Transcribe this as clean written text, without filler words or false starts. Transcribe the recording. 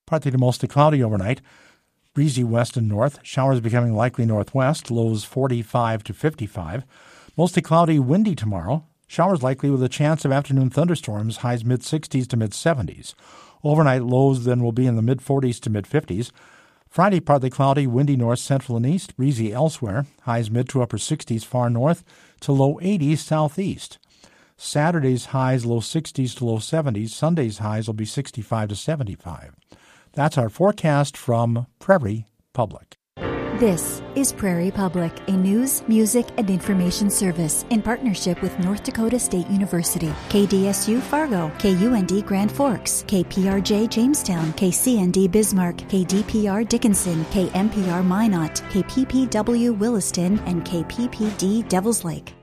Partly to mostly cloudy overnight. Breezy west and north. Showers becoming likely northwest. Lows 45 to 55. Mostly cloudy, windy tomorrow. Showers likely with a chance of afternoon thunderstorms. Highs mid-60s to mid-70s. Overnight lows then will be in the mid-40s to mid-50s. Friday, partly cloudy, windy north, central, and east. Breezy elsewhere. Highs mid to upper 60s far north to low 80s southeast. Saturday's highs low 60s to low 70s. Sunday's highs will be 65 to 75. That's our forecast from Prairie Public. This is Prairie Public, a news, music, and information service in partnership with North Dakota State University, KDSU Fargo, KUND Grand Forks, KPRJ Jamestown, KCND Bismarck, KDPR Dickinson, KMPR Minot, KPPW Williston, and KPPD Devils Lake.